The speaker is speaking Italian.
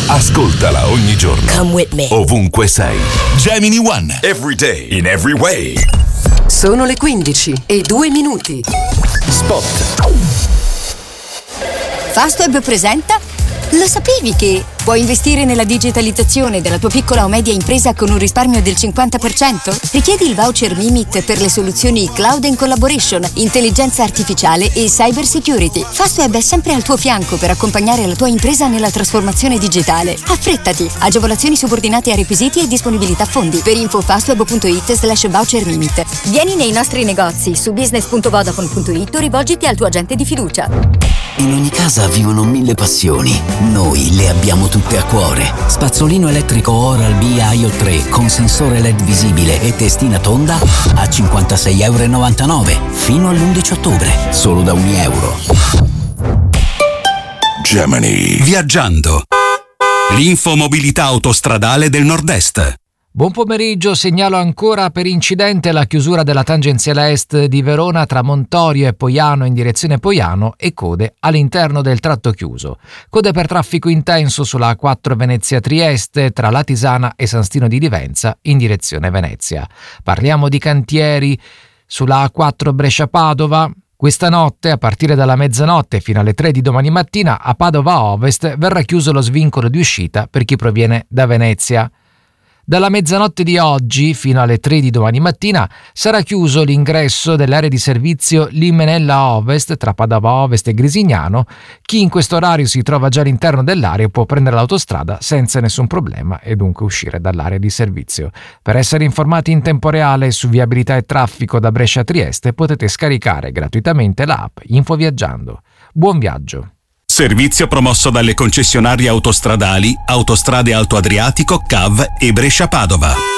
Ascoltala ogni giorno. Come with me. Ovunque sei. Gemini One. Every day. In every way. Sono le 15:02. Spot. Fastweb presenta. Lo sapevi che puoi investire nella digitalizzazione della tua piccola o media impresa con un risparmio del 50%? Richiedi il voucher Mimit per le soluzioni Cloud and Collaboration, intelligenza artificiale e cyber security. Fastweb è sempre al tuo fianco per accompagnare la tua impresa nella trasformazione digitale. Affrettati! Agevolazioni subordinate a requisiti e disponibilità fondi. Per info fastweb.it/voucher Mimit. Vieni nei nostri negozi su business.vodafone.it o rivolgiti al tuo agente di fiducia. In ogni casa vivono 1000 passioni. Noi le abbiamo tutte a cuore. Spazzolino elettrico Oral-B IO 3 con sensore LED visibile e testina tonda a €56,99 fino all'11 ottobre, solo da €1. Gemini. Viaggiando. L'infomobilità autostradale del Nord-Est. Buon pomeriggio, segnalo ancora per incidente la chiusura della tangenziale est di Verona tra Montorio e Poiano in direzione Poiano e code all'interno del tratto chiuso. Code per traffico intenso sulla A4 Venezia-Trieste tra Latisana e San Stino di Livenza in direzione Venezia. Parliamo di cantieri sulla A4 Brescia-Padova. Questa notte, a partire dalla mezzanotte fino alle 3 di domani mattina, a Padova Ovest verrà chiuso lo svincolo di uscita per chi proviene da Venezia. Dalla mezzanotte di oggi fino alle 3 di domani mattina sarà chiuso l'ingresso dell'area di servizio Limenella Ovest tra Padova Ovest e Grisignano. Chi in questo orario si trova già all'interno dell'area può prendere l'autostrada senza nessun problema e dunque uscire dall'area di servizio. Per essere informati in tempo reale su viabilità e traffico da Brescia a Trieste potete scaricare gratuitamente l'app Infoviaggiando. Buon viaggio! Servizio promosso dalle concessionarie autostradali Autostrade Alto Adriatico, CAV e Brescia Padova.